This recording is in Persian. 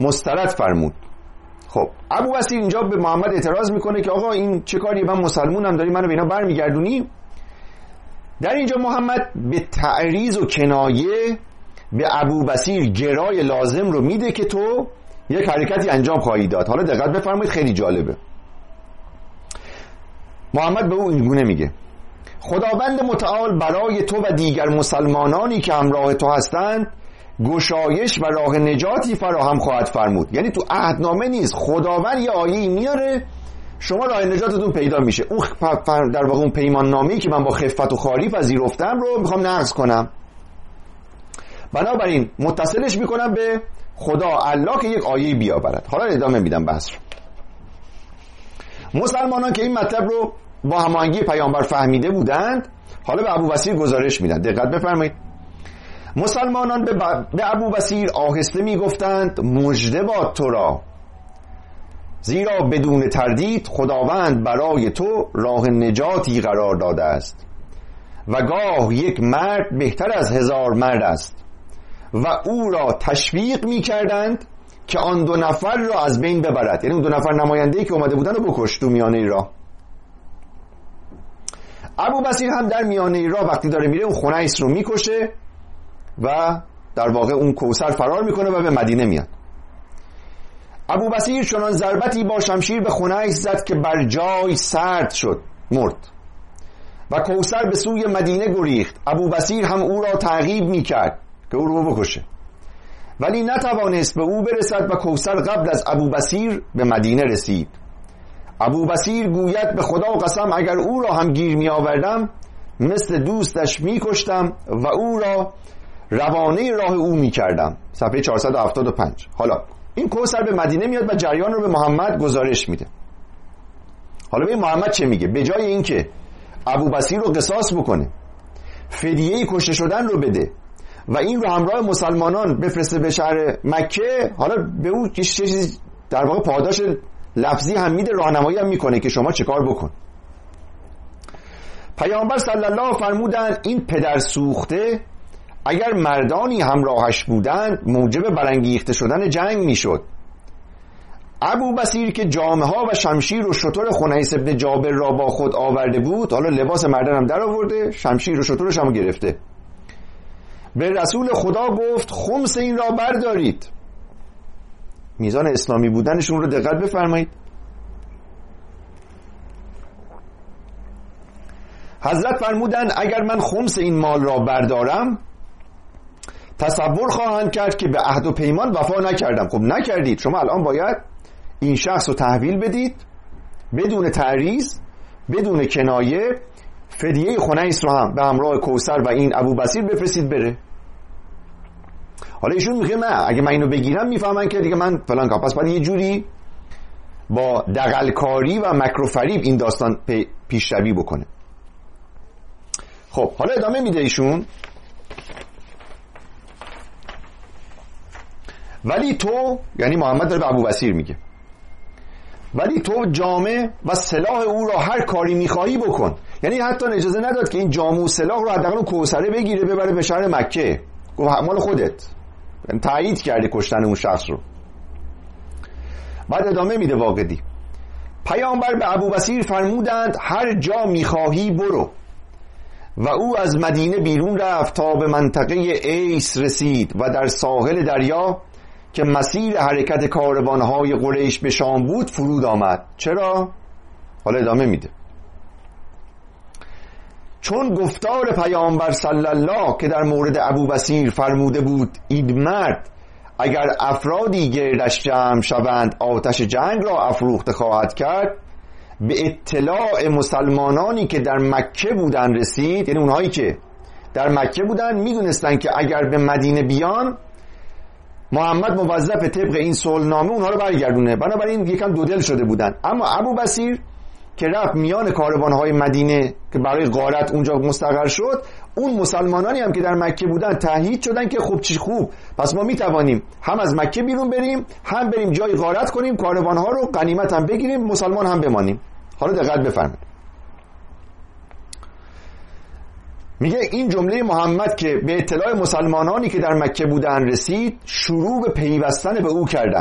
مسترد فرمود. خب ابو بصیر اینجا به محمد اعتراض میکنه که آقا این چه کاری، من مسلمونم، داری منو به اینا برمیگردونی؟ در اینجا محمد به تعریض و کنایه به ابو بصیر گرای لازم رو میده که تو یک حرکتی انجام خواهی داد. حالا دقت بفرمایید، خیلی جالبه. محمد به او اینگونه میگه: خداوند متعال برای تو و دیگر مسلمانانی که همراه تو هستند گشایش و راه نجاتی فراهم خواهد فرمود. یعنی تو عهدنامه نیست، خداوند یه آیه‌ای میاره، شما راه نجاتتون پیدا میشه. اون در واقع اون پیمان نامه‌ای که من با خفت و خواری پذیرفتم رو میخوام نقض کنم، بنابراین متصلش میکنم به خدا الله که یک آیه بیاورد. حالا ادامه میدم بحث رو. مسلمانان که این مطلب رو با هماهنگی پیامبر فهمیده بودند، حالا به ابو بصیر گزارش میدن. دقت بفرمایید. مسلمانان به ابو بصیر آهسته میگفتند مژده باد تو را، زیرا بدون تردید خداوند برای تو راه نجاتی قرار داده است و گاه یک مرد بهتر از 1000 مرد است. و او را تشویق میکردند که آن 2 نفر را از بین ببرد. یعنی اون 2 نفر نماینده‌ای که اومده بودن رو بکش تو میانه راه. ابو بصیر هم در میانه راه وقتی داره میره اون خنیس رو میکشه و در واقع اون کوثر فرار میکنه و به مدینه میاد. ابو بصیر چنان ضربتی با شمشیر به خنیس زد که بر جای سرد شد، مرد و کوثر به سوی مدینه گریخت. ابو بصیر هم او را تعقیب میکرد که او رو بکشه، ولی نتوانست به او برسد و کوثر قبل از ابو بصیر به مدینه رسید. ابو بصیر گوید به خدا قسم اگر او را هم گیر می آوردم مثل دوستش می کشتم و او را روانه راه او می کردم. صفحه 475. حالا این کوثر به مدینه میاد و جریان رو به محمد گزارش میده. حالا به محمد چه میگه؟ به جای اینکه ابو بصیر رو قصاص بکنه، فدیه کشته شدن رو بده و این رو همراه مسلمانان بفرسته به شهر مکه، حالا به او چیزی در واقع پاداش لفظی هم میده، راهنمایی هم میکنه که شما چه کار بکن. پیامبر صلی الله فرمودند این پدر سوخته اگر مردانی همراهش بودند موجب برانگیخته شدن جنگ میشد. ابو بصیر که جامه ها و شمشیر و شتر خنیس ابن جابر را با خود آورده بود، حالا لباس مردان هم در آورده، شمشیر و شترش هم گرفته، به رسول خدا گفت خمس این را بردارید. میزان اسلامی بودنشون رو دقت بفرمایید. حضرت فرمودن اگر من خمس این مال را بردارم تصور خواهند کرد که به عهد و پیمان وفا نکردم. خب نکردید، شما الان باید این شخص رو تحویل بدید بدون تعریض، بدون کنایه، فدیه خنیس رو هم به همراه کوثر و این ابو بصیر بفرستید بره. حالا ایشون میگه نه، اگه من اینو بگیرم میفهمن که دیگه من فلان کار، پس باید یه جوری با دغلکاری و مکر و فریب این داستان پیشروی بکنه. خب حالا ادامه میده ایشون: ولی تو، یعنی محمد داره به ابو بصیر میگه، ولی تو جامه و سلاح او را هر کاری میخواهی بکن. یعنی حتی اجازه نداد که این جامه و سلاح رو حداقل اون کوثره بگیره ببره به شهر مکه، گفت مال خودت، یعنی تایید کرده کشتن اون شخص رو. بعد ادامه میده واقدی: پیامبر به ابو بصیر فرمودند هر جا میخواهی برو. و او از مدینه بیرون رفت تا به منطقه ایس رسید و در ساحل دریا که مسیر حرکت کاروانهای قریش به شام بود فرود آمد. چرا؟ حالا ادامه میده: چون گفتار پیامبر صلی الله که در مورد ابو بصیر فرموده بود این مرد اگر افرادی گردش جمع شوند آتش جنگ را افروخته خواهد کرد، به اطلاع مسلمانانی که در مکه بودن رسید. یعنی اونهایی که در مکه بودن میدونستن که اگر به مدینه بیان محمد موظف طبق این صلحنامه اونها رو برگردونه، بنابراین یکم دودل شده بودن. اما ابو بصیر که رفت میان کاروانهای مدینه که برای غارت اونجا مستقر شد، اون مسلمانانی هم که در مکه بودن تأیید شدن که خوب چی خوب، پس ما میتوانیم هم از مکه بیرون بریم، هم بریم جای غارت کنیم، کاروانها رو غنیمت هم بگیریم، مسلمان هم بمانیم. حالا دقت بفرمایید، میگه این جمله محمد که به اطلاع مسلمانانی که در مکه بودن رسید شروع به پیوستن به او کردند.